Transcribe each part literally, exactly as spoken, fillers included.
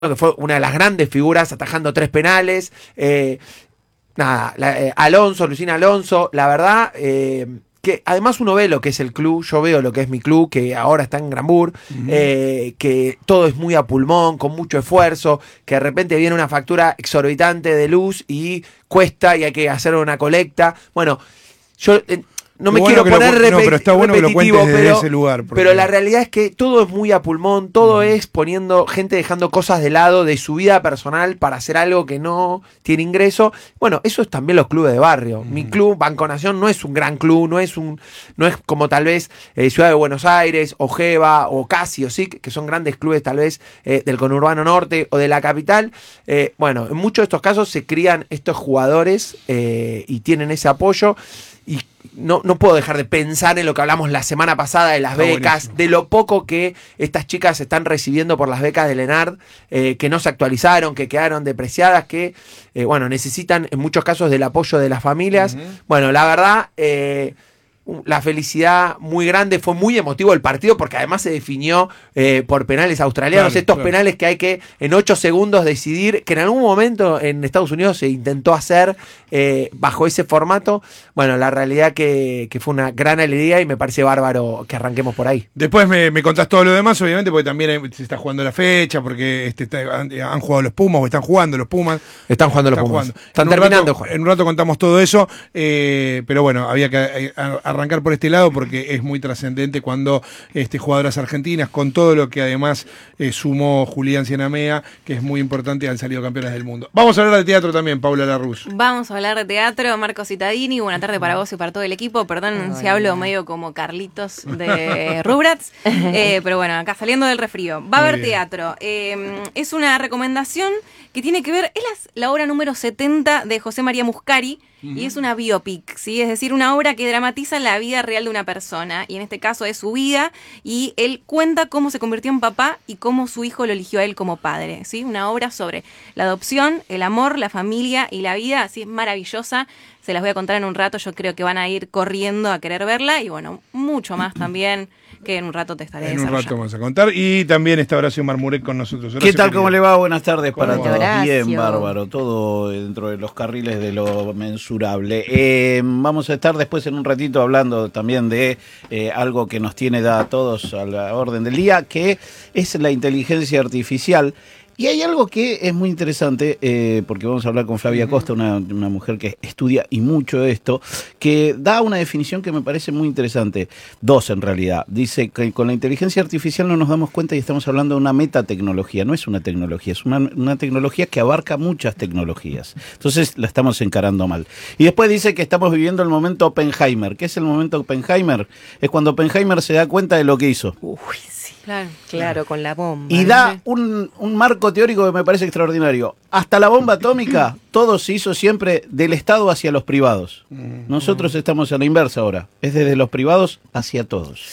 que fue una de las grandes figuras atajando tres penales. Eh, nada, la, eh, Alonso, Luisina Alonso, la verdad... Eh, que además uno ve lo que es el club, yo veo lo que es mi club, que ahora está en Granbur, uh-huh. eh, que todo es muy a pulmón, con mucho esfuerzo, que de repente viene una factura exorbitante de luz y cuesta y hay que hacer una colecta. Bueno, yo... Eh, No me bueno quiero poner lo, repet- no, pero está bueno repetitivo, que lo cuentes desde pero, ese lugar. Porque... pero la realidad es que todo es muy a pulmón, todo mm. es poniendo gente dejando cosas de lado de su vida personal para hacer algo que no tiene ingreso. Bueno, eso es también los clubes de barrio. Mm. Mi club, Banco Nación, no es un gran club, no es un no es como tal vez eh, Ciudad de Buenos Aires, o Geva, o Casi, o S I C, que son grandes clubes tal vez eh, del conurbano norte o de la capital. Eh, bueno, en muchos de estos casos se crían estos jugadores eh, y tienen ese apoyo. Y no, no puedo dejar de pensar en lo que hablamos la semana pasada de las Está becas, buenísimo. de lo poco que estas chicas están recibiendo por las becas de Lenard, eh, que no se actualizaron, que quedaron depreciadas, que eh, bueno, necesitan en muchos casos del apoyo de las familias. Uh-huh. Bueno, la verdad, eh, la felicidad muy grande, fue muy emotivo el partido porque además se definió eh, por penales australianos, claro, estos claro. penales que hay que en ocho segundos decidir, que en algún momento en Estados Unidos se intentó hacer eh, bajo ese formato. Bueno, la realidad que, que fue una gran alegría y me parece bárbaro que arranquemos por ahí. Después me, me contás todo lo demás, obviamente, porque también se está jugando la fecha, porque este, está, han, han jugado los Pumas o están jugando los Pumas. Están jugando los están Pumas. Jugando. Están en terminando. Rato, en un rato contamos todo eso, eh, pero bueno, había que eh, arrancar por este lado porque es muy trascendente cuando este, jugadoras argentinas, con todo lo que además eh, sumó Julián Cienamea, que es muy importante, han salido campeonas del mundo. Vamos a hablar de teatro también, Paula Larruz. Vamos a hablar de teatro, Marco Cittadini, buena tarde para vos y para todo el equipo, perdón Ay, si hablo medio como Carlitos de Rugrats, eh, pero bueno, acá saliendo del resfrío, va a haber teatro, eh, es una recomendación que tiene que ver, es la, la obra número setenta de José María Muscari, uh-huh. y es una biopic, ¿sí? Es decir, una obra que dramatiza la vida real de una persona, y en este caso es su vida, y él cuenta cómo se convirtió en papá y cómo su hijo lo eligió a él como padre, ¿sí? Una obra sobre la adopción, el amor, la familia y la vida, así es maravillosa. Se las voy a contar en un rato, yo creo que van a ir corriendo a querer verla, y bueno, mucho más también, que en un rato te estaré En un rato vamos a contar, y también está Horacio Marmurek con nosotros. Horacio, ¿qué tal? ¿Cómo le va? Buenas tardes para todos. Horacio. Bien, bárbaro, todo dentro de los carriles de lo mensurable. Eh, vamos a estar después en un ratito hablando también de eh, algo que nos tiene da a todos a la orden del día, que es la inteligencia artificial. Y hay algo que es muy interesante, eh, porque vamos a hablar con Flavia Costa, una, una mujer que estudia y mucho esto, que da una definición que me parece muy interesante. Dos, en realidad. Dice que con la inteligencia artificial no nos damos cuenta y estamos hablando de una metatecnología. No es una tecnología, es una, una tecnología que abarca muchas tecnologías. Entonces la estamos encarando mal. Y después dice que estamos viviendo el momento Oppenheimer. ¿Qué es el momento Oppenheimer? Es cuando Oppenheimer se da cuenta de lo que hizo. Uy, sí. Claro, claro, con la bomba. Y da un, un marco teórico que me parece extraordinario. Hasta la bomba atómica, todo se hizo siempre del Estado hacia los privados. Nosotros estamos a la inversa ahora. Es desde los privados hacia todos.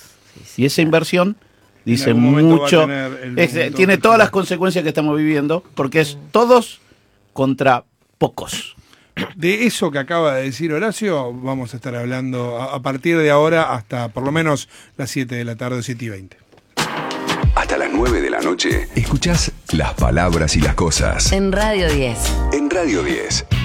Y esa inversión, dice mucho, es, tiene todas las consecuencias que estamos viviendo, porque es todos contra pocos. De eso que acaba de decir Horacio, vamos a estar hablando a, a partir de ahora hasta por lo menos las siete de la tarde, siete y veinte. Hasta las nueve de la noche, escuchás Las Palabras y las Cosas. En Radio diez. En Radio diez.